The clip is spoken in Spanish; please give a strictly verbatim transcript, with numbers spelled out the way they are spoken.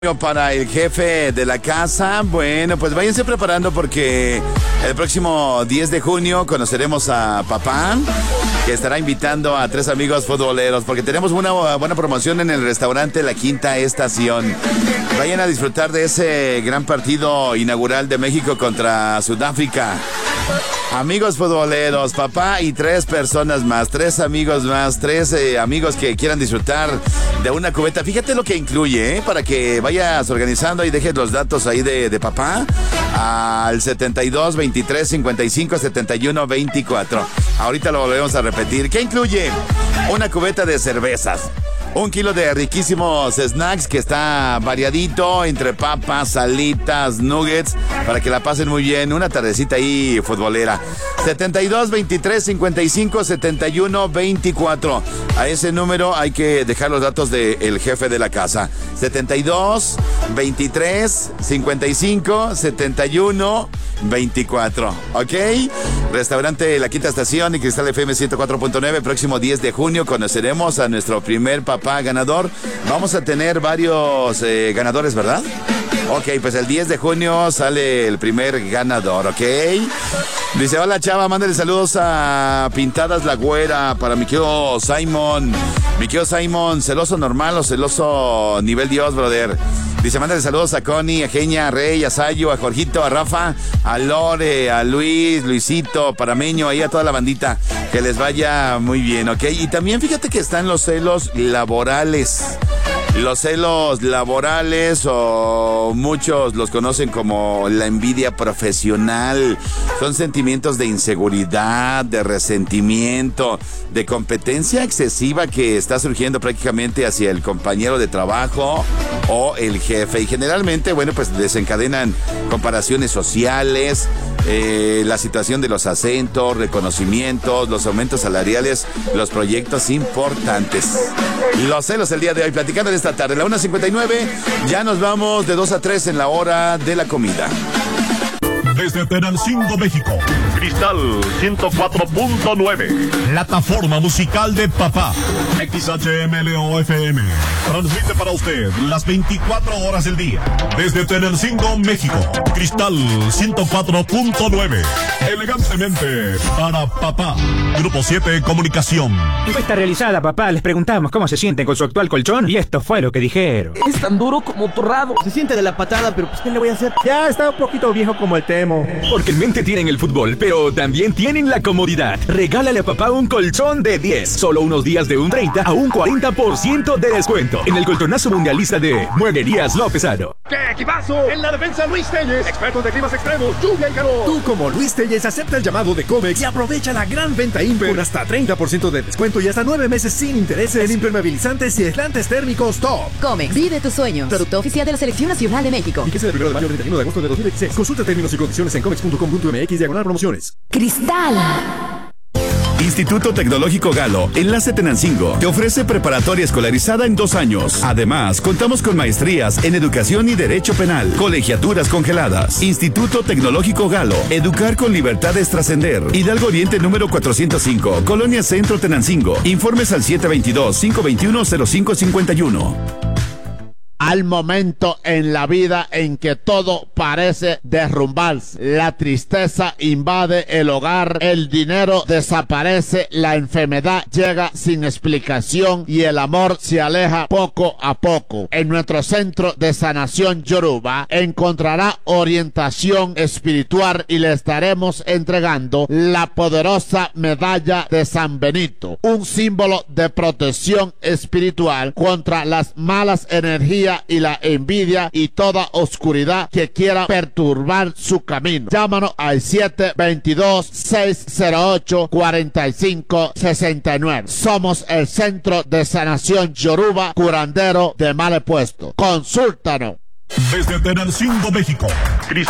Para el jefe de la casa, bueno, pues váyanse preparando porque el próximo diez de junio conoceremos a papá, que estará invitando a tres amigos futboleros, porque tenemos una buena promoción en el restaurante La Quinta Estación. Vayan a disfrutar de ese gran partido inaugural de México contra Sudáfrica. Amigos futboleros, papá y tres personas más, tres amigos más, tres eh, amigos que quieran disfrutar de una cubeta. Fíjate lo que incluye, ¿eh? Para que vayas organizando y dejes los datos ahí de, de papá al setenta y dos, veintitrés, cincuenta y cinco, setenta y uno, veinticuatro. Ahorita lo volvemos a repetir. ¿Qué incluye? Una cubeta de cervezas. Un kilo de riquísimos snacks que está variadito entre papas, salitas, nuggets, para que la pasen muy bien. Una tardecita ahí futbolera. setenta y dos, veintitrés, cincuenta y cinco, setenta y uno, veinticuatro. A ese número hay que dejar los datos del jefe de la casa. setenta y dos, veintitrés, cincuenta y cinco, setenta y uno, veinticuatro. ¿Ok? Restaurante La Quinta Estación y Cristal F M ciento cuatro punto nueve. Próximo diez de junio conoceremos a nuestro primer papá ganador. Vamos a tener varios eh, ganadores, ¿verdad? Ok, pues el diez de junio sale el primer ganador, ¿ok? Dice, hola chava, mándale saludos a Pintadas La Güera para mi querido Simon. Mi querido Simon, ¿celoso normal o celoso nivel Dios, brother? Dice, mándale saludos a Connie, a Genia, a Rey, a Sayo, a Jorgito, a Rafa, a Lore, a Luis, Luisito, Parameño, ahí a toda la bandita. Que les vaya muy bien, ¿ok? Y también fíjate que están los celos laborales. Los celos laborales, o muchos los conocen como la envidia profesional. Son sentimientos de inseguridad, de resentimiento, de competencia excesiva que está surgiendo prácticamente hacia el compañero de trabajo o el jefe. Y generalmente, bueno, pues desencadenan comparaciones sociales, eh, la situación de los acentos, reconocimientos, los aumentos salariales, los proyectos importantes. Los celos el día de hoy, platicando de esta tarde, la una cincuenta y nueve, ya nos vamos de dos a tres en la hora de la comida. Desde Tenancingo, México, Cristal ciento cuatro punto nueve, plataforma musical de papá. X H M L O F M transmite para usted las veinticuatro horas del día. Desde Tenancingo, México, Cristal ciento cuatro punto nueve, elegantemente para papá. Grupo siete Comunicación. Encuesta realizada, papá. Les preguntamos cómo se sienten con su actual colchón y esto fue lo que dijeron. Es tan duro como torrado. Se siente de la patada, pero pues ¿qué le voy a hacer? Ya está un poquito viejo como el Temo. Porque en mente tienen el fútbol, pero también tienen la comodidad. Regálale a papá un colchón de diez. Solo unos días de un treinta a un cuarenta por ciento de descuento en el colchonazo mundialista de Mueblerías Lópezano. ¡Qué equipazo! En la defensa, Luis Telles, expertos de climas extremos, lluvia y calor. Tú, como Luis Telles, acepta el llamado de Comex y aprovecha la gran venta Imper con hasta treinta por ciento de descuento y hasta nueve meses sin intereses en impermeabilizantes y aislantes térmicos top. Comex, vive tus sueños. Producto oficial de la Selección Nacional de México. Fíjese del primero de mayo al treinta y uno de agosto de dos mil veintiséis. Consulta términos y condiciones en comex punto com punto m x diagonal promociones. Cristal. Instituto Tecnológico Galo, Enlace Tenancingo, te ofrece preparatoria escolarizada en dos años. Además, contamos con maestrías en Educación y Derecho Penal, colegiaturas congeladas. Instituto Tecnológico Galo, educar con libertad es trascender. Hidalgo Oriente número cuatrocientos cinco, Colonia Centro Tenancingo. Informes al siete veintidós, cinco veintiuno, cero cinco cincuenta y uno. Al momento en la vida en que todo parece derrumbarse, la tristeza invade el hogar, el dinero desaparece, la enfermedad llega sin explicación y el amor se aleja poco a poco. En nuestro centro de sanación Yoruba encontrará orientación espiritual y le estaremos entregando la poderosa medalla de San Benito, un símbolo de protección espiritual contra las malas energías y la envidia y toda oscuridad que quiera perturbar su camino. Llámanos al siete veintidós, seis cero ocho, cuarenta y cinco sesenta y nueve. Somos el Centro de Sanación Yoruba, curandero de mal puesto. Consúltanos. Desde Tenancingo, México, Cristal